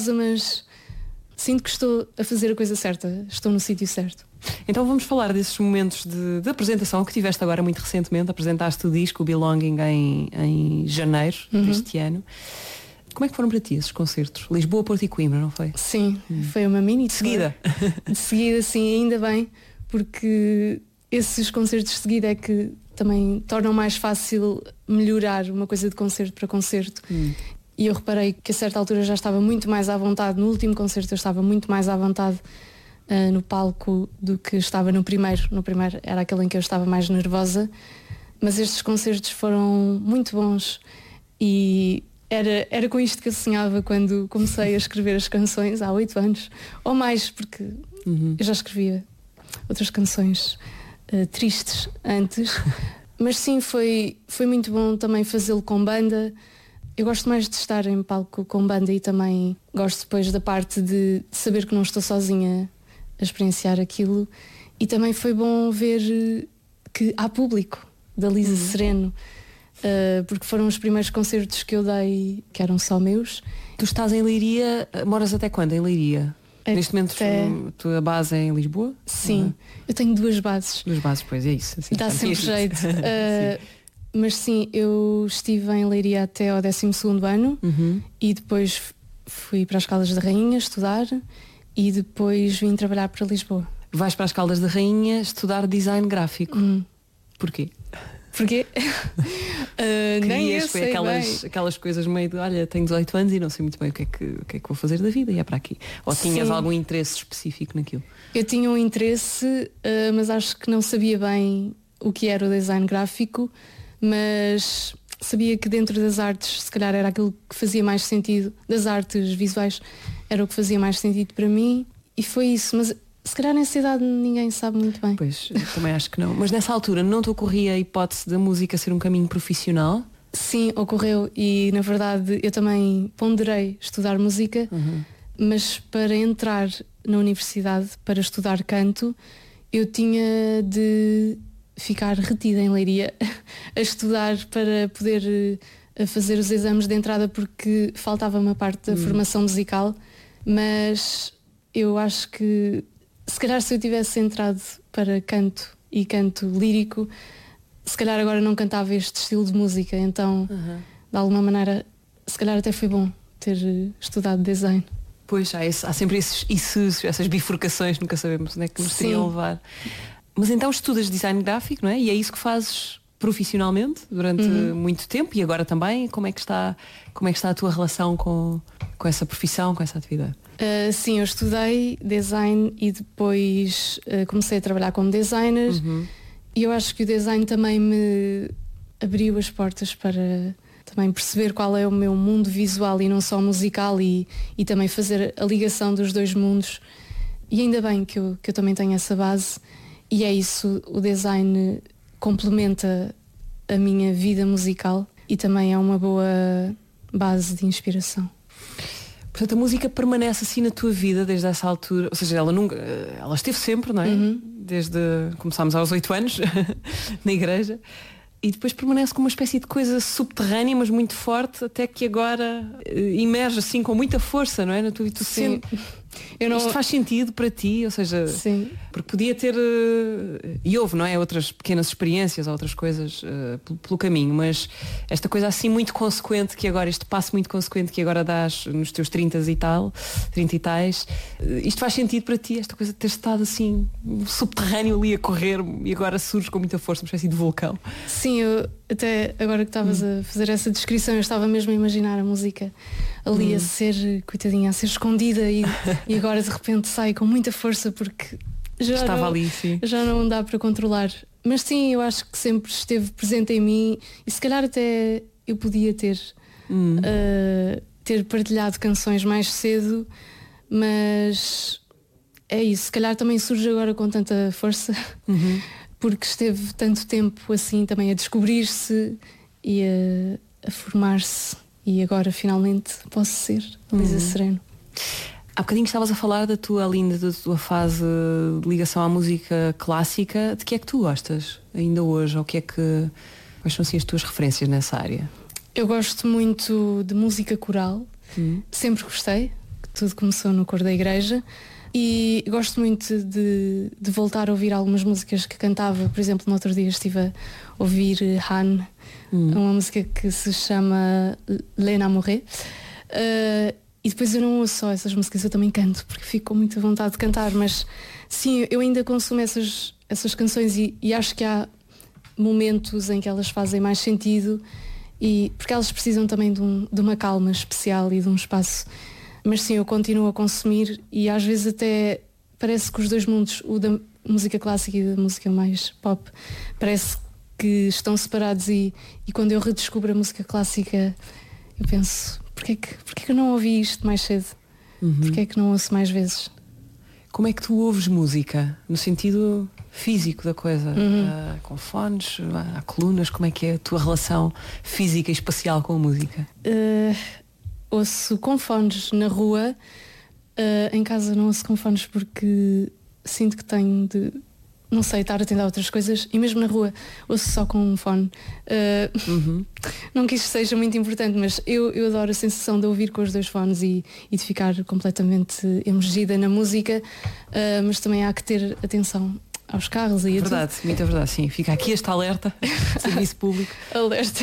nervosa, mas sinto que estou a fazer a coisa certa, estou no sítio certo. Então vamos falar desses momentos de apresentação que tiveste agora muito recentemente. Apresentaste o disco, o Belonging, em janeiro deste ano. Como é que foram para ti esses concertos? Lisboa, Porto e Coimbra, não foi? Sim, foi uma mini de seguida. De seguida, sim, ainda bem, porque esses concertos de seguida é que também tornam mais fácil melhorar uma coisa de concerto para concerto. E eu reparei que a certa altura já estava muito mais à vontade. No último concerto eu estava muito mais à vontade no palco do que estava no primeiro. No primeiro era aquele em que eu estava mais nervosa, mas estes concertos foram muito bons e era com isto que eu sonhava quando comecei a escrever as canções há 8 anos ou mais, porque eu já escrevia outras canções tristes antes. Mas sim, foi muito bom também fazê-lo com banda. Eu gosto mais de estar em palco com banda e também gosto depois da parte de saber que não estou sozinha a experienciar aquilo. E também foi bom ver que há público da Lisa Sereno, porque foram os primeiros concertos que eu dei que eram só meus. Tu estás em Leiria, moras até quando em Leiria? Neste momento a tua base é em Lisboa? Sim, eu tenho 2 bases. 2 bases, pois é isso. Assim, dá sempre jeito. Mas sim, eu estive em Leiria até ao 12º ano e depois fui para as Caldas da Rainha estudar e depois vim trabalhar para Lisboa. Vais para as Caldas da Rainha estudar design gráfico. Porquê? Porquê? Nem eu foi sei aquelas coisas meio de, olha, tenho 18 anos e não sei muito bem o que é que vou fazer da vida e é para aqui. Ou tinhas algum interesse específico naquilo? Eu tinha um interesse, mas acho que não sabia bem o que era o design gráfico, mas sabia que dentro das artes se calhar era aquilo que fazia mais sentido, das artes visuais era o que fazia mais sentido para mim e foi isso, mas se calhar nessa idade ninguém sabe muito bem. Pois, também acho que não. Mas nessa altura não te ocorria a hipótese da música ser um caminho profissional? Sim, ocorreu e na verdade eu também ponderei estudar música, mas para entrar na universidade para estudar canto eu tinha de ficar retida em Leiria a estudar para poder fazer os exames de entrada porque faltava uma parte da formação musical, mas eu acho que se calhar se eu tivesse entrado para canto e canto lírico, se calhar agora não cantava este estilo de música, então de alguma maneira se calhar até foi bom ter estudado design. Pois, há sempre essas bifurcações, nunca sabemos onde é que nos teriam levar. Mas então estudas design gráfico, não é? E é isso que fazes profissionalmente durante muito tempo e agora também. Como é que está a tua relação com essa profissão, com essa atividade? Sim, eu estudei design e depois comecei a trabalhar como designer e eu acho que o design também me abriu as portas para também perceber qual é o meu mundo visual e não só musical e também fazer a ligação dos dois mundos. E ainda bem que eu também tenho essa base. E é isso, o design complementa a minha vida musical e também é uma boa base de inspiração. Portanto, a música permanece assim na tua vida desde essa altura, ou seja, ela esteve sempre, não é? Desde começámos aos 8 anos na igreja e depois permanece como uma espécie de coisa subterrânea, mas muito forte, até que agora emerge assim com muita força, não é? Na tua vida. Sim. Isto faz sentido para ti, ou seja, sim. Porque podia ter e houve, não é, outras pequenas experiências ou outras coisas pelo caminho, mas esta coisa assim muito consequente que agora, este passo muito consequente que agora dás nos teus 30 e tais, isto faz sentido para ti, esta coisa de ter estado assim subterrâneo ali a correr e agora surge com muita força, uma espécie de vulcão. Sim, eu até agora que estavas a fazer essa descrição, eu estava mesmo a imaginar a música ali a ser, coitadinha, a ser escondida e agora de repente sai com muita força porque já não dá para controlar. Mas sim, eu acho que sempre esteve presente em mim e se calhar até eu podia ter partilhado canções mais cedo, mas é isso, se calhar também surge agora com tanta força porque esteve tanto tempo assim também a descobrir-se e a formar-se e agora finalmente posso ser Lisa Sereno. Há bocadinho estavas a falar da tua fase de ligação à música clássica. De que é que tu gostas ainda hoje? Ou quais são assim as tuas referências nessa área? Eu gosto muito de música coral. Sempre gostei. tudo começou no coro da igreja e gosto muito de voltar a ouvir algumas músicas que cantava. Por exemplo, no outro dia estive a ouvir Han, uma música que se chama L'Enamoré. E depois eu não ouço só essas músicas, eu também canto, porque fico com muita vontade de cantar. Mas sim, eu ainda consumo essas canções e acho que há momentos em que elas fazem mais sentido, e porque elas precisam também de uma calma especial e de um espaço. Mas sim, eu continuo a consumir e às vezes até parece que os dois mundos, o da música clássica e da música mais pop, parece que estão separados e quando eu redescubro a música clássica eu penso, porquê que eu não ouvi isto mais cedo? Porquê é que não ouço mais vezes? Como é que tu ouves música? No sentido físico da coisa? Com fones, há colunas? Como é que é a tua relação física e espacial com a música? Ouço com fones na rua. Em casa não ouço com fones porque sinto que tenho de, não sei, estar atento a outras coisas. E mesmo na rua ouço só com um fone. Não que isto seja muito importante, mas eu adoro a sensação de ouvir com os dois fones e de ficar completamente emergida na música. Mas também há que ter atenção aos carros e verdade, muita verdade, sim. Fica aqui este alerta, serviço público. Alerta.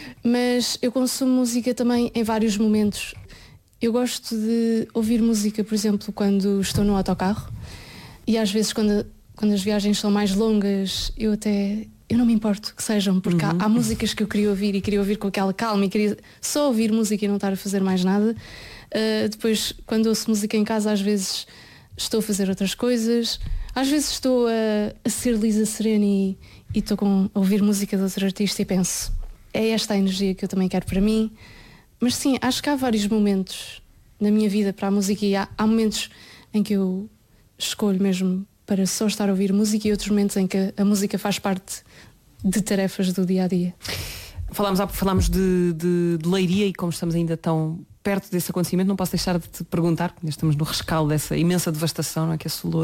Mas eu consumo música também em vários momentos. Eu gosto de ouvir música, por exemplo, quando estou no autocarro, e às vezes quando as viagens são mais longas, eu não me importo que sejam, porque há músicas que eu queria ouvir com aquela calma e queria só ouvir música e não estar a fazer mais nada. Depois, quando ouço música em casa, às vezes estou a fazer outras coisas. Às vezes estou a ser Lisa Serena e estou a ouvir música de outro artista e penso, é esta a energia que eu também quero para mim. Mas sim, acho que há vários momentos na minha vida para a música e há momentos em que eu escolho mesmo para só estar a ouvir música e outros momentos em que a música faz parte de tarefas do dia-a-dia. Falámos de Leiria e como estamos ainda tão perto desse acontecimento, não posso deixar de te perguntar, porque estamos no rescaldo dessa imensa devastação, não é, que assolou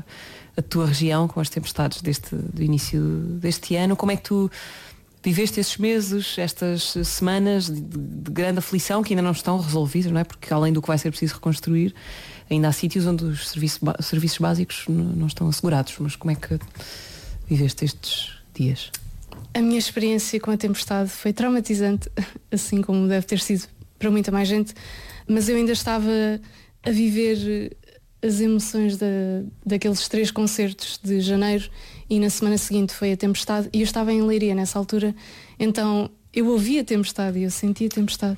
a tua região com as tempestades do início deste ano. Como é que tu viveste esses meses, estas semanas de grande aflição que ainda não estão resolvidas, não é? Porque além do que vai ser preciso reconstruir, ainda há sítios onde os serviços básicos não estão assegurados. Mas como é que viveste estes dias? A minha experiência com a tempestade foi traumatizante, assim como deve ter sido para muita mais gente, mas eu ainda estava a viver as emoções daqueles 3 concertos de janeiro e na semana seguinte foi a tempestade e eu estava em Leiria nessa altura, então eu ouvi a tempestade e eu senti a tempestade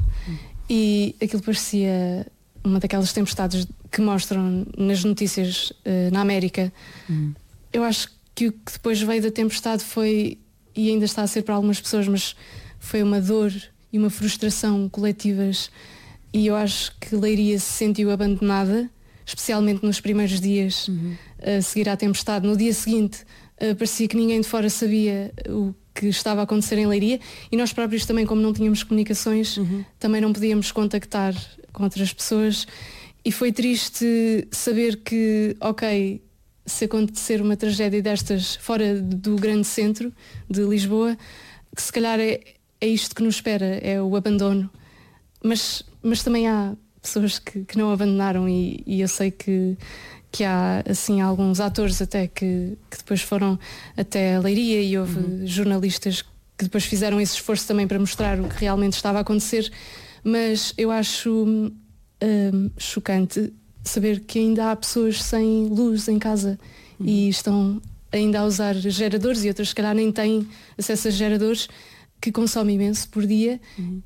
e aquilo parecia uma daquelas tempestades que mostram nas notícias na América. Eu acho que o que depois veio da tempestade foi, e ainda está a ser para algumas pessoas, mas foi uma dor e uma frustração coletivas, e eu acho que Leiria se sentiu abandonada, especialmente nos primeiros dias a seguir à tempestade. No dia seguinte parecia que ninguém de fora sabia o que estava a acontecer em Leiria e nós próprios também, como não tínhamos comunicações, também não podíamos contactar com outras pessoas e foi triste saber que, ok, se acontecer uma tragédia destas fora do grande centro de Lisboa, que se calhar é isto que nos espera, é o abandono, mas também há pessoas que não abandonaram e eu sei que há assim alguns atores até que depois foram até a Leiria e houve jornalistas que depois fizeram esse esforço também para mostrar o que realmente estava a acontecer, mas eu acho chocante saber que ainda há pessoas sem luz em casa e estão ainda a usar geradores e outras se calhar nem têm acesso a geradores, que consomem imenso por dia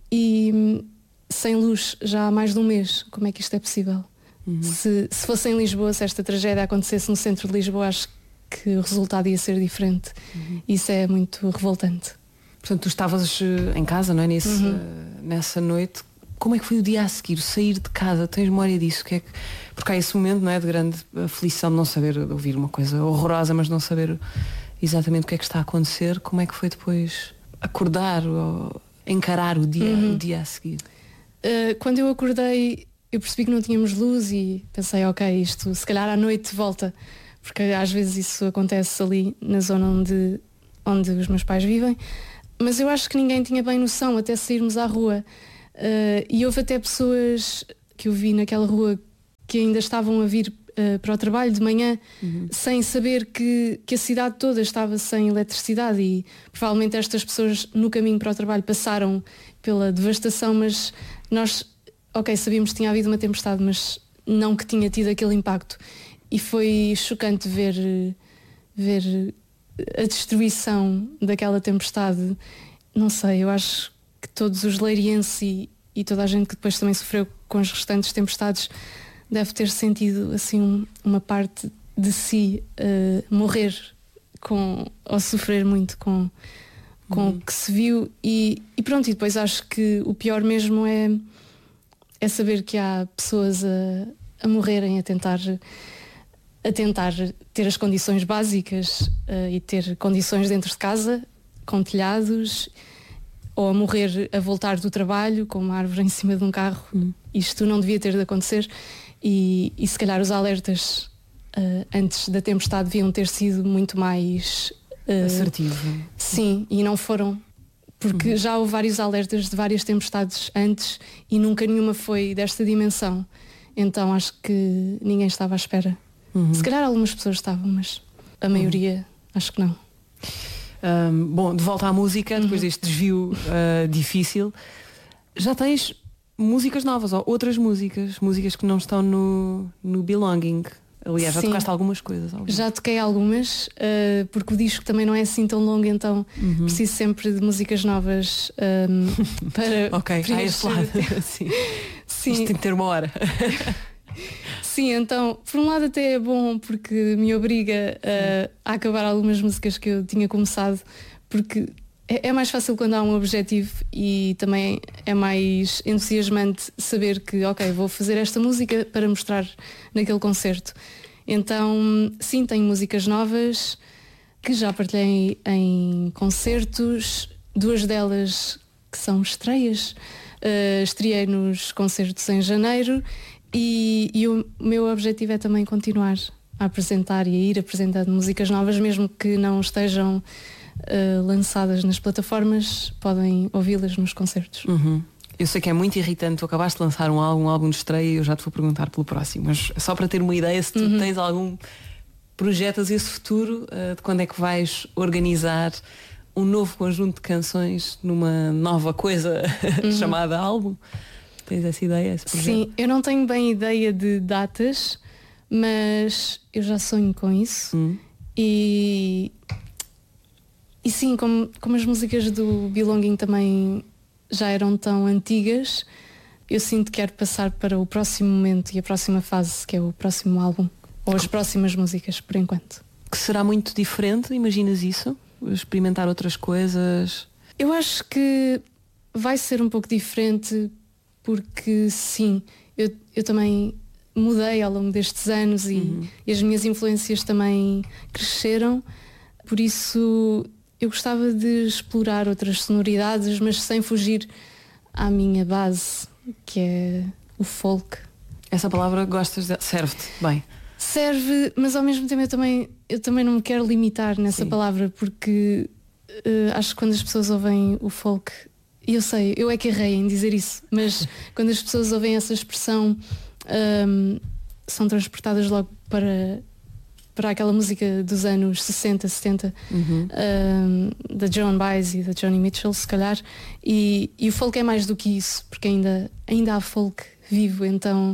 e sem luz já há mais de um mês. Como é que isto é possível? Se fosse em Lisboa, se esta tragédia acontecesse no centro de Lisboa, acho que o resultado ia ser diferente. Isso é muito revoltante. Portanto, tu estavas em casa, não é? Nessa noite. Como é que foi o dia a seguir? Sair de casa? Tens memória disso? Porque há esse momento, não é, de grande aflição de não saber, de ouvir uma coisa horrorosa, mas não saber exatamente o que é que está a acontecer. Como é que foi depois acordar ou encarar o dia a seguir? Quando eu acordei, eu percebi que não tínhamos luz e pensei, ok, isto se calhar à noite volta, porque às vezes isso acontece ali na zona onde os meus pais vivem, mas eu acho que ninguém tinha bem noção até sairmos à rua. E houve até pessoas que eu vi naquela rua que ainda estavam a vir para o trabalho de manhã, sem saber que a cidade toda estava sem eletricidade, e provavelmente estas pessoas no caminho para o trabalho passaram pela devastação, mas nós, sabíamos que tinha havido uma tempestade, mas não que tinha tido aquele impacto. E foi chocante ver a destruição daquela tempestade. Não sei, eu acho que todos os leirienses e toda a gente que depois também sofreu com as restantes tempestades deve ter sentido assim uma parte de si morrer ou sofrer muito com o que se viu, e pronto. E depois acho que o pior mesmo é saber que há pessoas a morrerem a tentar ter as condições básicas e ter condições dentro de casa, com telhados, ou a morrer a voltar do trabalho com uma árvore em cima de um carro. Isto não devia ter de acontecer, e se calhar os alertas antes da tempestade deviam ter sido muito mais assertivo. Sim, e não foram, porque já houve vários alertas de várias tempestades antes e nunca nenhuma foi desta dimensão. Então acho que ninguém estava à espera. Se calhar algumas pessoas estavam, mas a maioria acho que não. Bom, de volta à música, depois deste desvio difícil, já tens músicas novas, ou outras músicas que não estão no Belonging. Aliás, já tocaste algumas coisas. Já toquei algumas, porque o disco também não é assim tão longo, então preciso sempre de músicas novas para há este lado. Sim. Isto tem que ter uma hora. Sim, então, por um lado até é bom, porque me obriga a acabar algumas músicas que eu tinha começado, porque é mais fácil quando há um objetivo, e também é mais entusiasmante saber que, vou fazer esta música para mostrar naquele concerto. Então, sim, tenho músicas novas que já partilhei em concertos, 2 delas que são estreias. Estreiei nos concertos em janeiro, e o meu objetivo é também continuar a apresentar e a ir apresentando músicas novas, mesmo que não estejam lançadas nas plataformas, podem ouvi-las nos concertos. Eu sei que é muito irritante, tu acabaste de lançar um álbum de estreia, e eu já te vou perguntar pelo próximo, mas só para ter uma ideia, se tu tens algum, projetas esse futuro, de quando é que vais organizar um novo conjunto de canções numa nova coisa chamada álbum? Tens essa ideia, esse projeto? Sim, eu não tenho bem ideia de datas, mas eu já sonho com isso. E sim, como as músicas do Belonging também já eram tão antigas, eu sinto que quero passar para o próximo momento e a próxima fase, que é o próximo álbum, ou as próximas músicas, por enquanto. Que será muito diferente, imaginas isso? Experimentar outras coisas? Eu acho que vai ser um pouco diferente, porque sim, eu também mudei ao longo destes anos, e as minhas influências também cresceram, por isso eu gostava de explorar outras sonoridades, mas sem fugir à minha base, que é o folk. Essa palavra gostas de... serve-te bem? Serve, mas ao mesmo tempo eu também não me quero limitar nessa palavra, porque acho que quando as pessoas ouvem o folk, e eu sei, eu é que errei em dizer isso, mas quando as pessoas ouvem essa expressão, são transportadas logo para aquela música dos anos 60, 70, da Joan Baez e da Joni Mitchell, se calhar, e o folk é mais do que isso, porque ainda há folk vivo, então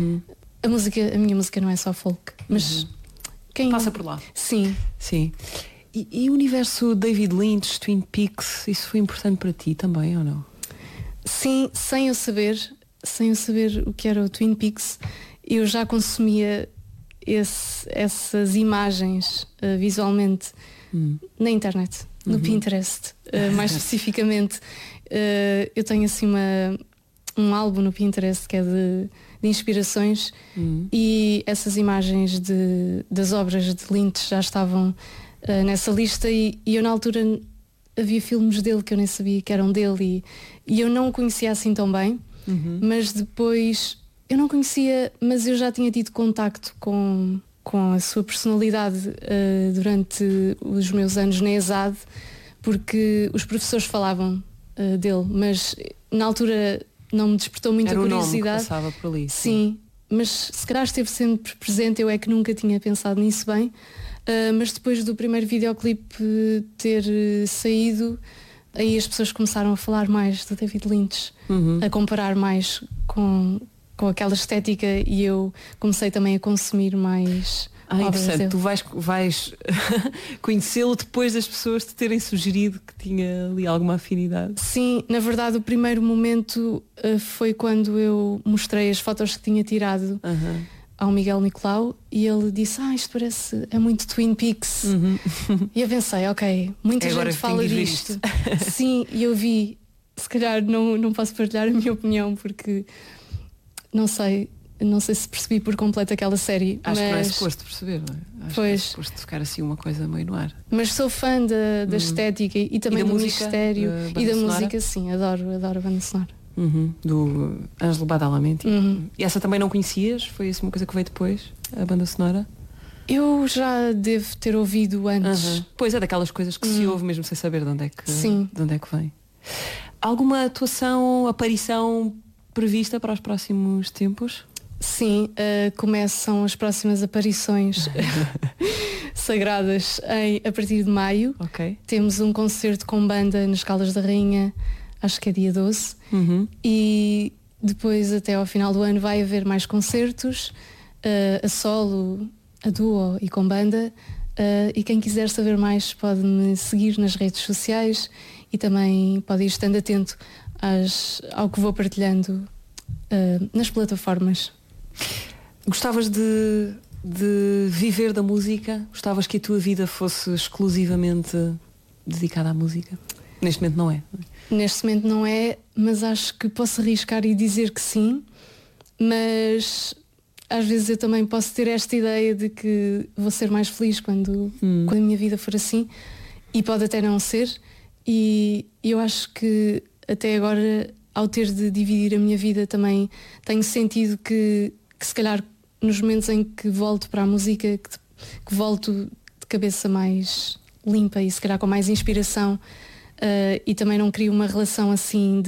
a minha música não é só folk, mas quem passa por lá. Sim. E o universo David Lynch, Twin Peaks, isso foi importante para ti também, ou não? Sim, sem eu saber o que era o Twin Peaks, eu já consumia essas imagens visualmente na internet, no Pinterest. Mais especificamente, eu tenho assim um álbum no Pinterest que é de inspirações, e essas imagens das obras de Lynch já estavam nessa lista, e eu na altura havia filmes dele que eu nem sabia que eram dele, e eu não o conhecia assim tão bem, mas depois eu não conhecia, mas eu já tinha tido contacto com a sua personalidade durante os meus anos na ESAD, porque os professores falavam dele, mas na altura não me despertou muita era curiosidade. O nome que passava por ali. Sim, mas se calhar esteve sempre presente, eu é que nunca tinha pensado nisso bem. Mas depois do primeiro videoclipe ter saído, aí as pessoas começaram a falar mais do David Lynch, a comparar mais com aquela estética, e eu comecei também a consumir mais. Interessante, tu vais conhecê-lo depois das pessoas te terem sugerido que tinha ali alguma afinidade. Sim, na verdade o primeiro momento foi quando eu mostrei as fotos que tinha tirado ao Miguel Nicolau, e ele disse, isto é muito Twin Peaks. E eu pensei, ok, muita gente fala disto. Sim, e eu vi, se calhar não posso partilhar a minha opinião, porque não sei se percebi por completo aquela série. Acho que não é suposto perceber, não é? Acho que é suposto ficar assim uma coisa meio no ar. Mas sou fã da estética e também do mistério e da música, sim, adoro a banda sonora. Do Ângelo Badalamenti. E essa também não conhecias? Foi assim uma coisa que veio depois, a banda sonora? Eu já devo ter ouvido antes. Pois é, daquelas coisas que se ouve mesmo sem saber de onde é que vem. Alguma aparição prevista para os próximos tempos? Sim, começam as próximas aparições sagradas a partir de maio. Temos um concerto com banda nas Caldas da Rainha, acho que é dia 12. E depois até ao final do ano vai haver mais concertos, a solo, a duo e com banda. E quem quiser saber mais pode me seguir nas redes sociais e também pode ir estando atento ao que vou partilhando nas plataformas. Gostavas de viver da música? Gostavas que a tua vida fosse exclusivamente dedicada à música? Neste momento não é? Neste momento não é, mas acho que posso arriscar e dizer que sim. Mas às vezes eu também posso ter esta ideia de que vou ser mais feliz quando a minha vida for assim, e pode até não ser. E eu acho que até agora, ao ter de dividir a minha vida, também tenho sentido que se calhar nos momentos em que volto para a música, que volto de cabeça mais limpa e se calhar com mais inspiração, e também não crio uma relação assim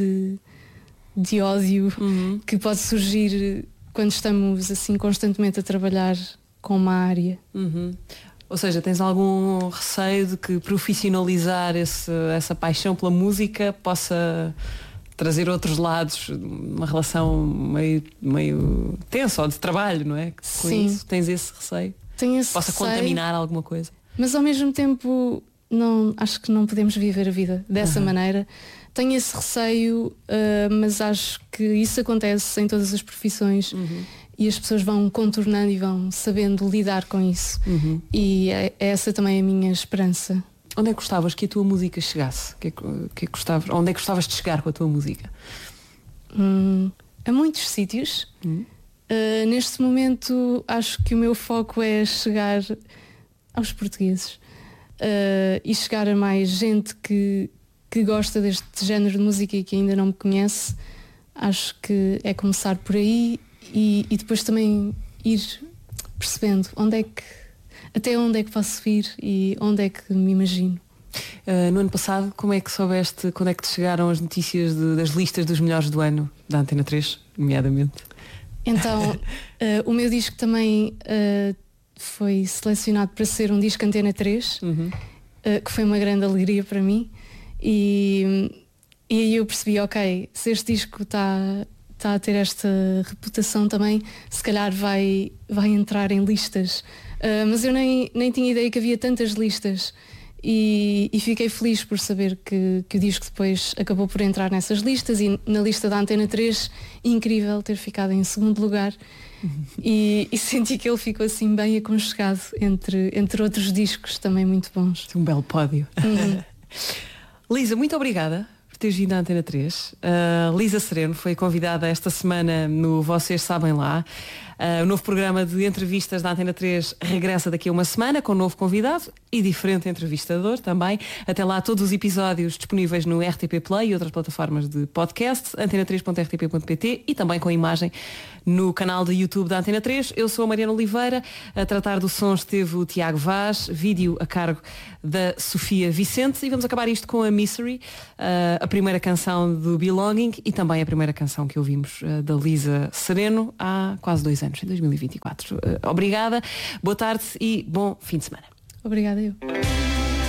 de ódio que pode surgir quando estamos assim constantemente a trabalhar com uma área. Ou seja, tens algum receio de que profissionalizar essa paixão pela música possa trazer outros lados, uma relação meio tensa ou de trabalho, não é? Sim. Isso, tens esse receio? Tenho esse Possa receio, contaminar alguma coisa? Mas ao mesmo tempo acho que não podemos viver a vida dessa maneira. Tenho esse receio, mas acho que isso acontece em todas as profissões e as pessoas vão contornando e vão sabendo lidar com isso. E é essa também a minha esperança. Onde é que gostavas que a tua música chegasse? Onde é que gostavas de chegar com a tua música? A muitos sítios. Neste momento acho que o meu foco é chegar aos portugueses e chegar a mais gente que gosta deste género de música e que ainda não me conhece. Acho que é começar por aí e depois também ir percebendo até onde é que posso ir e onde é que me imagino. No ano passado, como é que soubeste, quando é que te chegaram as notícias das listas dos melhores do ano da Antena 3, nomeadamente? Então, o meu disco também foi selecionado para ser um disco Antena 3, que foi uma grande alegria para mim. E aí eu percebi, ok, se este disco está a ter esta reputação também, se calhar vai entrar em listas. Mas eu nem tinha ideia que havia tantas listas e fiquei feliz por saber que o disco depois acabou por entrar nessas listas e na lista da Antena 3, incrível ter ficado em segundo lugar. E senti que ele ficou assim bem aconchegado entre outros discos também muito bons. Um belo pódio. Lisa, muito obrigada por teres vindo à Antena 3. Lisa Sereno foi convidada esta semana no Vocês Sabem Lá. O novo programa de entrevistas da Antena 3 regressa daqui a uma semana com um novo convidado e diferente entrevistador também. Até lá, todos os episódios disponíveis no RTP Play e outras plataformas de podcast, antena3.rtp.pt e também com imagem no canal de YouTube da Antena 3. Eu sou a Mariana Oliveira. A tratar do som esteve o Tiago Vaz, vídeo a cargo da Sofia Vicente, e vamos acabar isto com a Misery, a primeira canção do Belonging e também a primeira canção que ouvimos da Lisa Sereno há quase 2 anos. anos, em 2024. Obrigada, boa tarde e bom fim de semana. Obrigada eu.